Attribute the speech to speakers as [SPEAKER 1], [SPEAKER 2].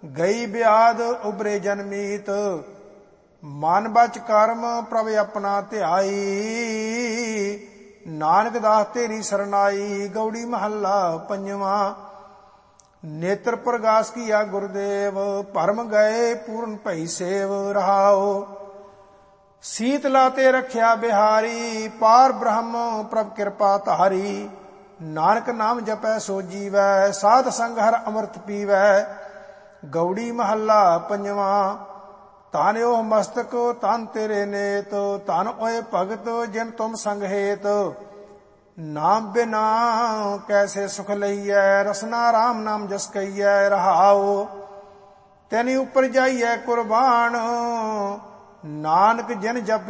[SPEAKER 1] ਗਈ ਬਿਆਦ ਉਬਰੇ ਜਨਮੀਤ। ਮਨ ਬਚ ਕਰਮ ਪ੍ਰਭ ਆਪਣਾ ਧਿਆਈ, ਨਾਨਕ ਦਾਸ ਤੇਰੀ ਸਰਨਾਈ। ਗਉੜੀ ਮਹੱਲਾ ਪੰਜਵਾਂ। ਨੇਤਰ ਪ੍ਰਗਾਸ ਕੀਆ ਗੁਰਦੇਵ, ਭਰਮ ਗਏ ਪੂਰਨ ਭਈ ਸੇਵ। ਰਹਾਓ ਸੀਤ ਲਾਤੇ ਰਖਿਆ ਬਿਹਾਰੀ, ਪਾਰ ਬ੍ਰਹਮ ਪ੍ਰਭ ਕਿਰਪਾ ਧਾਰੀ। ਨਾਨਕ ਨਾਮ ਜਪੈ ਸੋ ਜੀਵੈ, ਸਾਧ ਸੰਗ ਹਰ ਅੰਮ੍ਰਿਤ ਪੀਵੈ। ਗਉੜੀ ਮਹੱਲਾ ਪੰਜਵਾਂ। ਧਨ ਉਹ ਮਸਤਕ ਤਨ ਤੇਰੇ ਨੇਤ, ਧਨ ਓਏ ਭਗਤ ਜਿਨ ਤੁਮ ਸੰਗ ਹੇਤ। ਨਾਮ ਬਿਨਾ ਕੈਸੇ ਸੁਖ ਲਈਐ, ਰਸਨਾ ਰਾਮ ਨਾਮ ਜਸ ਕਈਐ। ਰਹਾਓ ਤੈਨੀ ਉੱਪਰ ਜਾਈਐ ਕੁਰਬਾਨ, ਨਾਨਕ ਜਿਨ ਜਪ